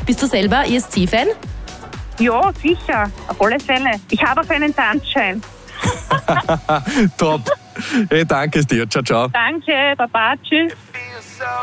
Bist du selber ESC-Fan? Ja, sicher, auf alle Fälle. Ich habe auch einen Tanzschein. Top. Hey, danke dir. Ciao, ciao. Danke, Baba, tschüss.